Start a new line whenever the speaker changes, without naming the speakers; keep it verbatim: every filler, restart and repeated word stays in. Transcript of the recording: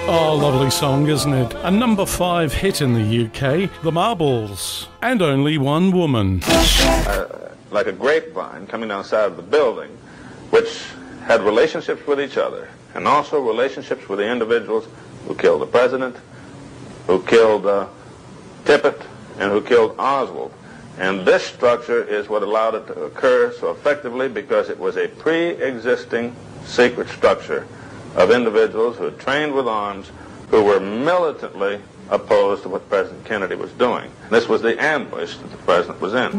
Oh, lovely song, isn't it? A number five hit in the U K, The Marbles, and Only One Woman.
Uh, like a grapevine coming down the side of the building, which had relationships with each other, and also relationships with the individuals who killed the president, who killed uh, Tippit, and who killed Oswald. And this structure is what allowed it to occur so effectively because it was a pre-existing secret structure of individuals who had trained with arms, who were militantly opposed to what President Kennedy was doing. This was the ambush that the president was in.